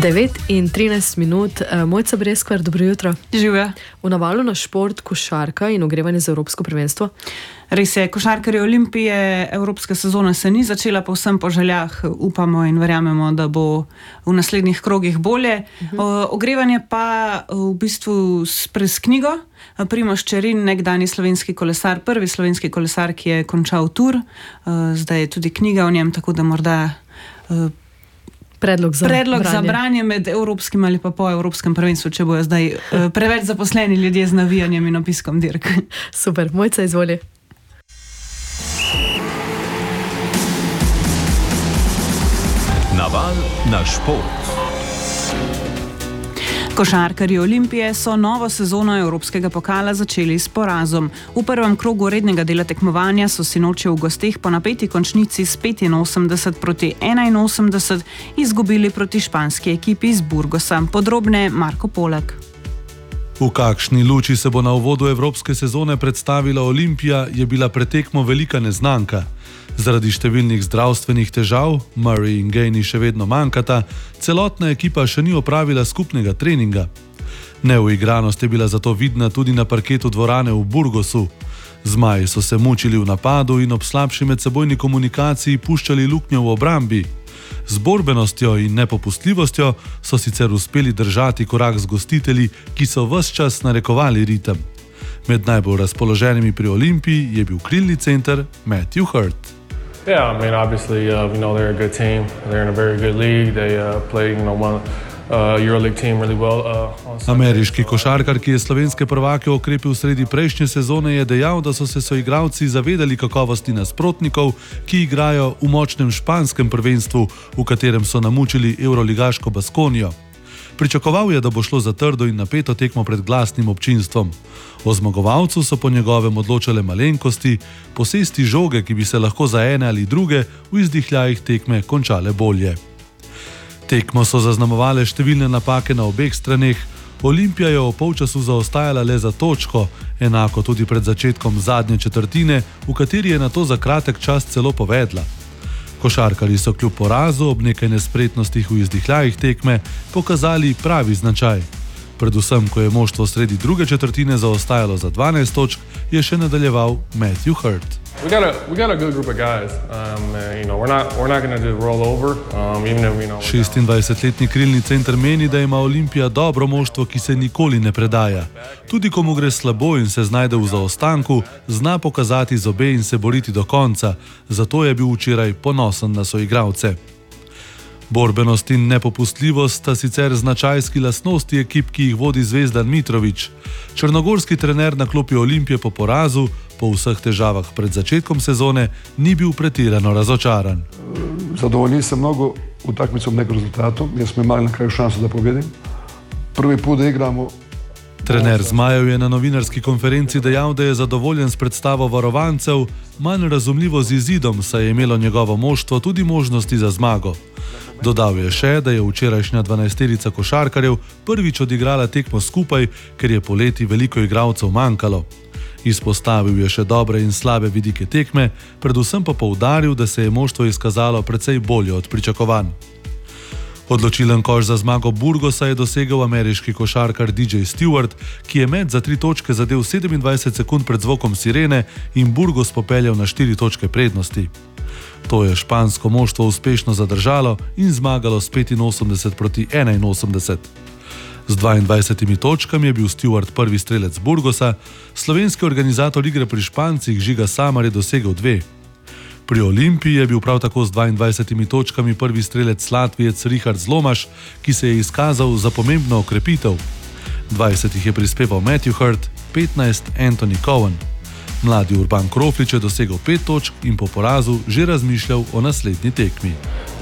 9:13, Mojca Breskvar, dobro jutro. Živja. V navalu na šport, košarka in ogrevanje za Evropsko prvenstvo. Res je, košarkarji Olimpije, evropska sezona se ni začela povsem po željah, upamo in verjamemo, da bo v naslednjih krogih bolje. Ogrevanje pa v bistvu s knjigo. Primož Čerin, nekdani slovenski kolesar, prvi slovenski kolesar, ki je končal tur, zdaj je tudi knjiga o njem, tako da morda predlog za branje med evropskim ali pa po evropskem prvenstvu, če bojo zdaj preveč zaposleni ljudje z navijanjem in opiskom dirk. Super, Mojca, izvoli. Naval na šport. Košarkarji Olimpije so novo sezono Evropskega pokala začeli s porazom. V prvem krogu rednega dela tekmovanja so sinoči v gosteh po napeti končnici s 85-81 izgubili proti španski ekipi iz Burgosa. Podrobne Marko Polak. V kakšni luči se bo na uvodu evropske sezone predstavila Olimpija, je bila pred tekmo velika neznanka. Zaradi številnih zdravstvenih težav, Murray in Gainey še vedno manjkata, celotna ekipa še ni opravila skupnega treninga. Neuigranost je bila zato vidna tudi na parketu dvorane v Burgosu. Zmaji so se mučili v napadu in ob slabši medsebojni komunikaciji puščali luknjo v obrambi. Z borbenostjo in nepopustljivostjo so sicer uspeli držati korak z gostitelji, ki so ves čas narekovali ritem. Med najbolj razpoloženimi pri Olimpiji je bil krilni center Matthew Hurt. Yeah, I mean, obviously, they're a good team. They're in a very good league. They play, one EuroLeague team really well. Ameriški košarkar, ki je slovenske prvake okrepil sredi prejšnje sezone, je dejal, da so se soigralci zavedali kakovosti nasprotnikov, ki igrajo v močnem španskem prvenstvu, v katerem so namučili euroligaško Baskonijo. Pričakoval je, da bo šlo za trdo in napeto tekmo pred glasnim občinstvom. O zmagovalcu so po njegovem odločale malenkosti, posesti žoge, ki bi se lahko za ene ali druge v izdihljajih tekme končale bolje. Tekmo so zaznamovale številne napake na obeh straneh. Olimpija je v polčasu zaostajala le za točko, enako tudi pred začetkom zadnje četrtine, v kateri je nato za kratek čas celo povedla. Košarkarji so kljub porazu ob nekaj nespretnostih v izdihljajih tekme pokazali pravi značaj. Predvsem, ko je moštvo sredi druge četrtine zaostajalo za 12 točk, je še nadaljeval Matthew Hurt. We got a good group of guys. We're not going to just roll over. 26-letni krilni center meni, da ima Olimpija dobro moštvo, ki se nikoli ne predaja. Tudi ko mu gre slabo in se znajde v zaostanku, zna pokazati zobe in se boriti do konca. Zato je bil včeraj ponosen na soigralce. Borbenost in nepopustljivost sta sicer značajski lastnosti ekip, ki jih vodi Zvezdan Mitrović. Črnogorski trener na klopi Olimpije po porazu, po vseh težavah pred začetkom sezone, ni bil pretirano razočaran. Zadovoljni sem mnogo utakmicom nego rezultatom, jer smo imali na kraju šansu da pobjedim. Prvi put da igramo. Trener Zmajev je na novinarski konferenci dejal, da je zadovoljen s predstavo varovancev, manj razumljivo z izidom, saj je imelo njegovo moštvo tudi možnosti za zmago. Dodal je še, da je včerajšnja 12-terica košarkarjev prvič odigrala tekmo skupaj, ker je poleti veliko igralcev manjkalo. Izpostavil je še dobre in slabe vidike tekme, predvsem pa poudaril, da se je moštvo izkazalo precej bolje od pričakovanj. Odločilen koš za zmago Burgosa je dosegel ameriški košarkar DJ Stewart, ki je met za 3 točke zadel 27 sekund pred zvokom sirene in Burgos popeljal na 4 točke prednosti. To je špansko moštvo uspešno zadržalo in zmagalo s 85-81. Z 22 točkami je bil Stewart prvi strelec Burgosa, slovenski organizator igre pri Špancih Žiga Samar je dosegel 2. Pri Olimpiji je bil prav tako z 22 točkami prvi strelec Latvijec Richard Zlomaš, ki se je izkazal za pomembno okrepitev. 20 jih je prispeval Matthew Hurt, 15 Anthony Cowan. Mladi Urban Kroflič je dosegel 5 točk in po porazu že razmišljal o naslednji tekmi.